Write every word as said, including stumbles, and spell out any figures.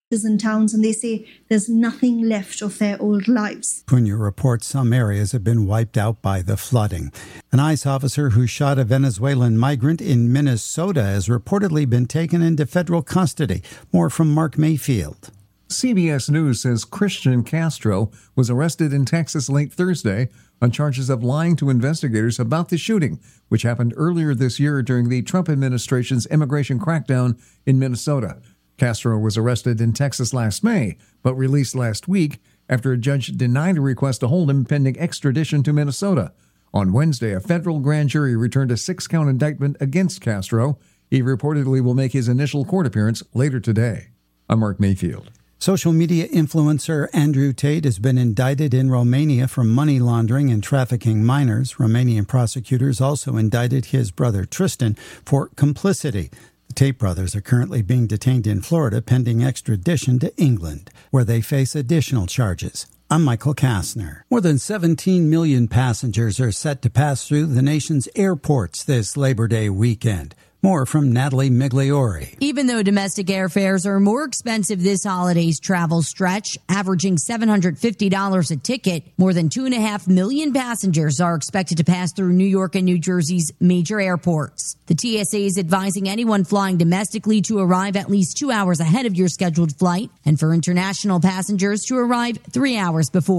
and towns, and they say there's nothing left of their old lives. Cunha reports some areas have been wiped out by the flooding. An ICE officer who shot a Venezuelan migrant in Minnesota has reportedly been taken into federal custody. More from Mark Mayfield. C B S News says Christian Castro was arrested in Texas late Thursday on charges of lying to investigators about the shooting, which happened earlier this year during the Trump administration's immigration crackdown in Minnesota. Castro was arrested in Texas last May, but released last week after a judge denied a request to hold him pending extradition to Minnesota. On Wednesday, a federal grand jury returned a six-count indictment against Castro. He reportedly will make his initial court appearance later today. I'm Mark Mayfield. Social media influencer Andrew Tate has been indicted in Romania for money laundering and trafficking minors. Romanian prosecutors also indicted his brother Tristan for complicity. The Tate brothers are currently being detained in Florida pending extradition to England, where they face additional charges. I'm Michael Kastner. More than seventeen million passengers are set to pass through the nation's airports this Labor Day weekend. More from Natalie Migliori. Even though domestic airfares are more expensive this holiday's travel stretch, averaging seven hundred fifty dollars a ticket, more than two and a half million passengers are expected to pass through New York and New Jersey's major airports. The T S A is advising anyone flying domestically to arrive at least two hours ahead of your scheduled flight, and for international passengers to arrive three hours before.